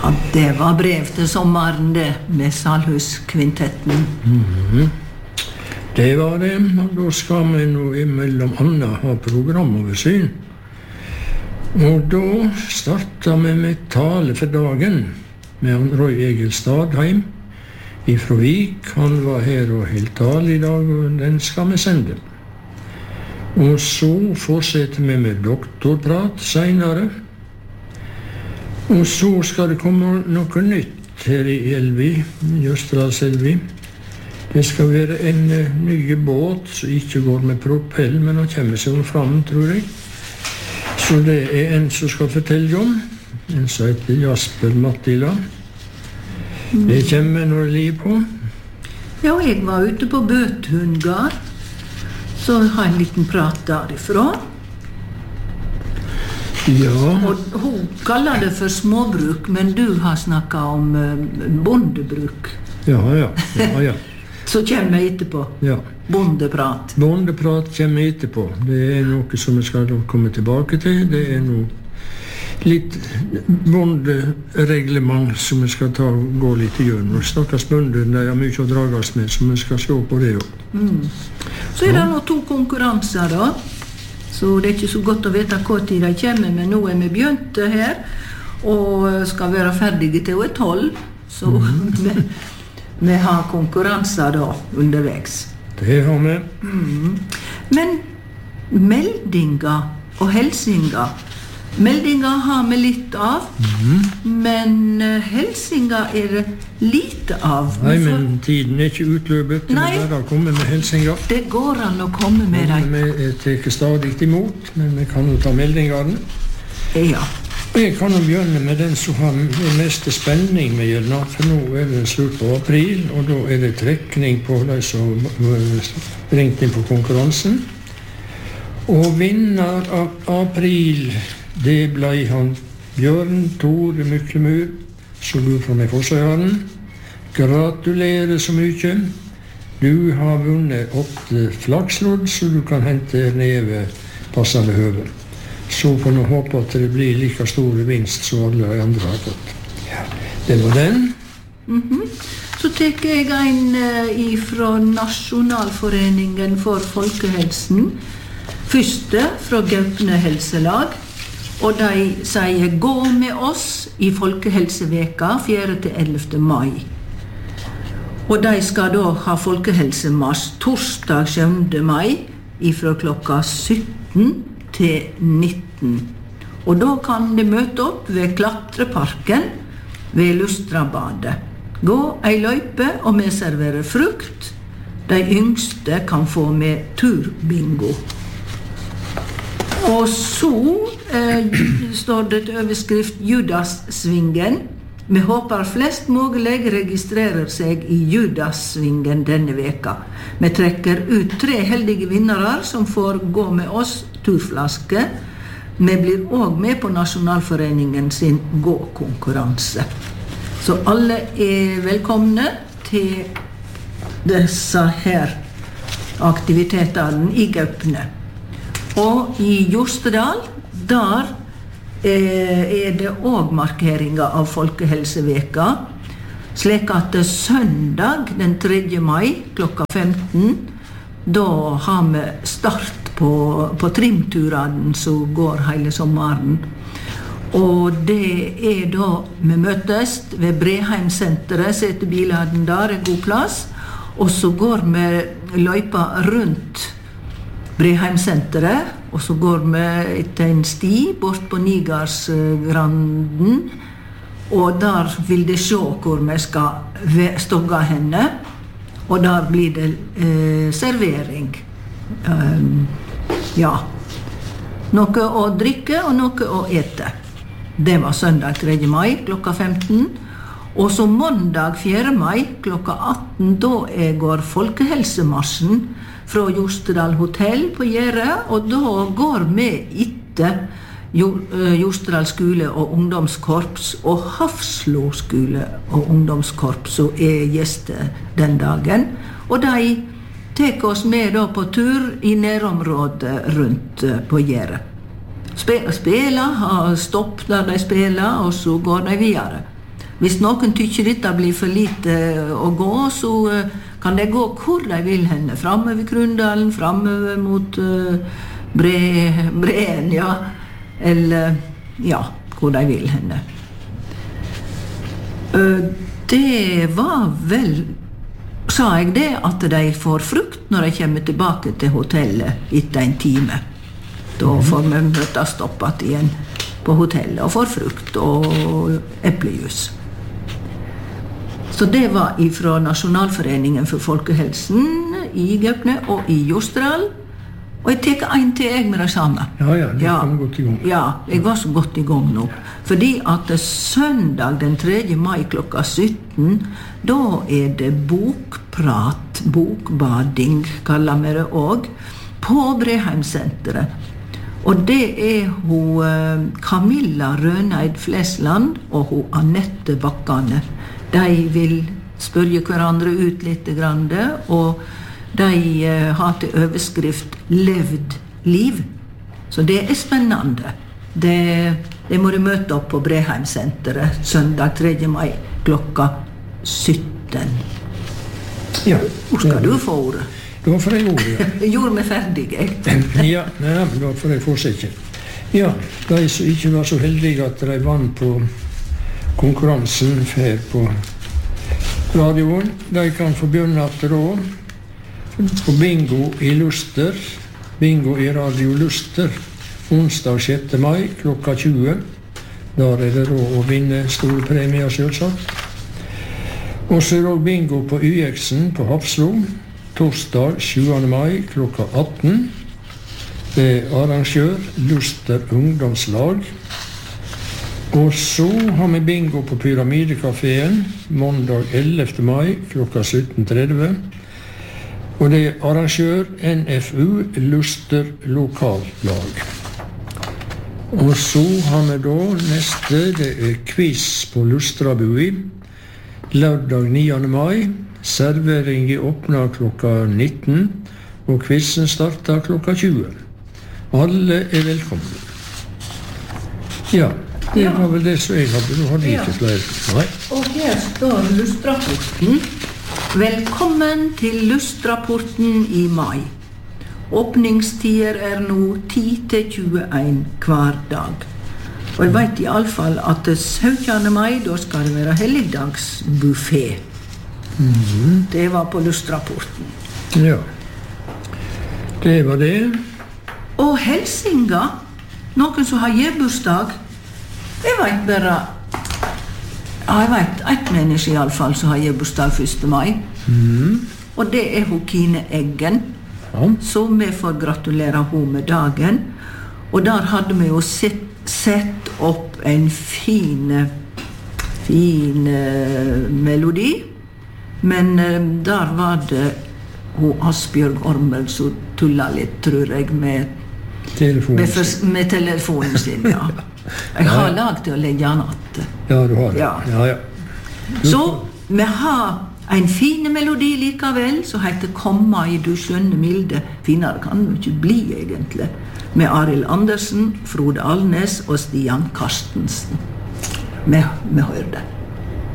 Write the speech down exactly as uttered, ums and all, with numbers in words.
Ja, det var brev til sommaren det, med Salhuskvintetten. Mhm. Det var det, og da skal vi nå imellom annet ha programoversyn. Og da startet vi med tale for dagen med han Roy Egil Stadheim ifra Vik. Han var her og helt tale i dag, og den skal vi sende. Og så fortsetter vi med doktorprat senere. Og så skal det komme noe nytt her i Elvi, Jøsterdalselvi. Det skal være en uh, ny båt som ikke går med propell, men han kommer seg fram, tror jeg. Så det er en som skal fortelle om. En som heter Jasper Mattila. Mm. Det kommer når det liv på. Ja, jeg var ute på Bøthundgard, så har jeg en liten prat derifra. Ja. Og hun kaller det for småbruk, men du har snakket om uh, bondebruk. Ja, ja, ja, ja. Så kommer jeg etterpå. Ja. Bondeprat. Bondeprat kommer etterpå. Det er noe som vi skal komme tilbake til. Det er noe litt bondereglement som vi skal ta og gå litt gjennom. Stakkars bønder, de har mye å drages med, så vi skal se på det også. Mm. Så er det nå to konkurranser da. Så det er ikke så godt å vite hva tid de kommer, men nå er vi begynt her, og skal være ferdige til å er tolv. Så mm. Vi har konkurranser da underveis. Det har vi. Mm. Men meldinger og helsinger. Meldinger har vi litt av, mm. men helsinger er det lite av. Nei, men tiden er ikke utløpet. Det er bare å komme med helsinger. Det går an å komme med dem. Vi tar stadig imot, men vi kan jo ta meldingene. Ja. Jeg kan jo begynne med den som har den meste spenning med gjerne, for nå er det slutt på april, og da er det trekning på de som ringte inn på konkurransen. Og vinner av april, det ble han Bjørn Tore Myklemur, som du fra meg forsøgeren. Gratulerer så mye. Du har vunnet åtte flakslodd, så du kan hente neve passende høve. Så får vi håpe at det blir like store vinst som alle de andre har fått. Ja, det var den. Mm-hmm. Så tek jeg en uh, fra Nasjonalforeningen for folkehelsen. Første fra Gaupne helselag. Og de sier gå med oss i Folkehelseveka fjerde til ellevte mai. Og de skal da ha folkehelsemarsj torsdag sjuende mai ifra klokka sytten til nitten. Og da kan de møte opp ved Klatreparken ved Lustrabadet. Gå ei løype og vi serverer frukt. De yngste kan få med turbingo. Og så eh, står det til overskrift Judassvingen. Vi håper flest mulig registrerer seg i Judassvingen denne veka. Vi trekker ut tre heldige vinnere som får gå med oss turflaske. Vi blir også med på Nasjonalforeningen sin gå-konkurranse. Så alle er velkomne til disse her aktivitetene i Gaupne. Og i Jostedal, der er det også markeringer av Folkehelseveka, slik at søndag den tredje mai klokka femten, da har vi start på, på trimturene som går hele sommeren. Og det er da vi møtes ved Breheimsenteret, setter bilene der, er god plass, og så går vi løypa rundt Breheimsenteret, og så går vi etter en sti bort på Nigarsgranden, og der vil de se hvor vi skal stogge henne, og der blir det eh, servering. Um, ja, noe å drikke og noe å ete. Det var søndag tredje mai klokka femten, og så mandag fjerde mai klokka atten, da går folkehelsemarsjen fra Jostedal hotell på Gjære, og da går vi etter Jostedal skole og ungdomskorps og Hafslo skole og ungdomskorps som er gjester den dagen, og de tek oss med da på tur i nærområdet rundt på Gjære. Spela, ha stopp der de spelar, og så går de videre. Hvis noen tykker dette blir for lite å gå, så kan det gå hvor de vil henne. Framover Krundalen, framover mot uh, bre, Breen, ja. Eller, ja, hvor de vil henne. Uh, det var vel, sa jeg det, at de får frukt når de kommer tilbake til hotellet etter en time. Da får vi møtes opp igjen på hotellet og får frukt og eplejus. Så det var ifra Nasjonalforeningen for folkehelsen i Gaupne og i Jostedal. Og jeg teker en til jeg med det samme. Ja, ja, det kom godt i gang. Ja, jeg var så godt i gang nå. Fordi at søndag den tredje mai klokka sytten, da er det bokprat, bokbading, kaller vi det også, på Breheimsenteret. Og det er hun Camilla Røneid Flesland og hun Annette Bakkane. De vil spørre hverandre ut litt grann, og de har til overskrift «Levd liv». Så det er spennende. Det, det må de møte opp på Breheimsenteret søndag tredje mai klokka sytten. Ja. Hvor skal du få ordet? Da får jeg ordet, ja. Jeg gjorde meg ferdig, jeg. Ja, nei, men da får jeg fortsette. Ja, de som ikke var så heldige at de vant på konkurransen her på radioen, de kan få begynne etter da på bingo i Luster, bingo i Radio Luster, onsdag sjette mai klokka tjue. Der er det råd å vinne store premier, selvsagt. Og så er det også bingo på Y X-en på Hafslo, torsdag sjuende mai klokka atten. Det er arrangør Luster ungdomslag. Og så har vi bingo på Pyramidekaféen måndag ellevte mai klokka sytten tretti. Og det er arrangør N F U Luster lokallag. Og så har vi da neste, det er quiz på Lustrabui lørdag niende mai. Serveringen åpner klokka nitten, og quizen starter klokka tjue. Alle er velkomne. Ja, det var vel det som jeg hadde. Du hadde ikke flere. Nei. Og her står Lustrapporten. Velkommen til Lustrapporten i mai. Åpningstider er nå ti til tjueen hver dag. Og jeg vet i alle fall at syttende mai, da skal det være helligdagsbuffet. Mm-hmm. Det var på Lustrapporten. Ja, det var det. Og Helsinga, noen som har gebursdag, jeg vet bare, ja, jeg vet et menneske i alle fall som har gebursdag første mai. Mm. Og det er hun Kine Eggen, ja. Så vi får gratulere hun med dagen. Og der hadde vi jo sett, sett opp en fin, fin uh, melodi. Men uh, der var det hun Asbjørg Ormel som tullet litt, tror jeg, med telefonen, med, fors, med telefonen sin, ja. Jeg har ja. Lagt til å legge den att. Ja, du har det. Ja. Ja, ja. Så vi har en fin melodi likevel, som heter «Komma i du skjønne milde». Finere kan det ikke bli, egentlig. Med Arild Andersen, Frode Alnes og Stian Karstensen. Vi, vi hører det.